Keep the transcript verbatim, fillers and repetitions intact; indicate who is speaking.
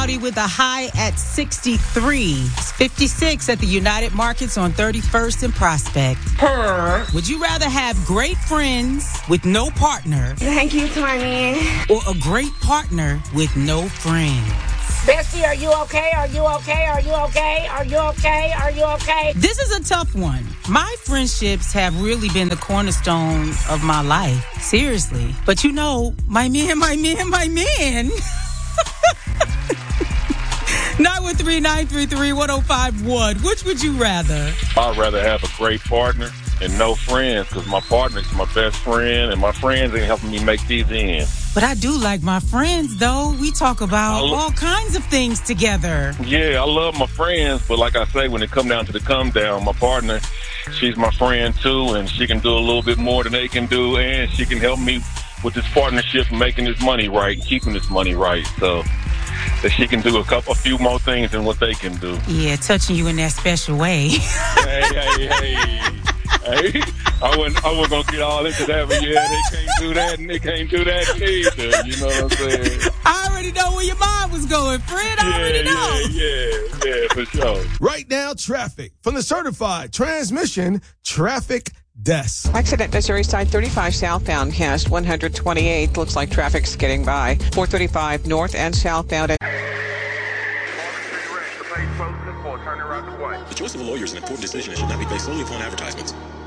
Speaker 1: cloudy with a high at sixty-three. It's fifty-six at the United Markets on thirty-first and Prospect.
Speaker 2: Huh.
Speaker 1: Would you rather have great friends with no partner?
Speaker 2: Thank you, Tony.
Speaker 1: Or a great partner with no friends?
Speaker 3: Bestie, are you okay? Are you okay? Are you okay? Are you okay? Are you okay?
Speaker 1: This is a tough one. My friendships have really been the cornerstone of my life. Seriously. But you know, my man, my man, my man. nine one three, nine three three, one oh five one. Which would you rather?
Speaker 4: I'd rather have a great partner and no friends, because my partner's my best friend, and my friends ain't helping me make these ends.
Speaker 1: But I do like my friends, though. We talk about
Speaker 4: lo-
Speaker 1: all kinds of things together.
Speaker 4: Yeah, I love my friends, but like I say, when it come down to the come down, my partner, she's my friend too, and she can do a little bit more than they can do, and she can help me with this partnership and making this money right and keeping this money right. So that she can do a couple, a few more things than what they can do.
Speaker 1: Yeah, touching you in that special way.
Speaker 4: hey, hey, hey. Hey, I wasn't, I wasn't going to get all into that, but yeah, they can't do that, and they can't do that either. You know what I'm saying?
Speaker 1: I already know where your mind was going, Fred. I
Speaker 4: yeah,
Speaker 1: already know.
Speaker 4: Yeah, yeah, yeah, for sure.
Speaker 5: Right now, traffic from the certified transmission traffic desk.
Speaker 6: Accident Missouri side thirty-five southbound past one twenty-eight. Looks like traffic's getting by. four thirty-five north and southbound.
Speaker 7: The choice of a lawyer is an important decision and should not be based solely upon advertisements.